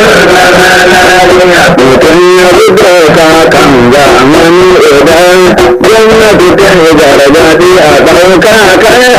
mutum ya fito kan zamani idan gwamnati ta yi gargaɗi a ɗauka kai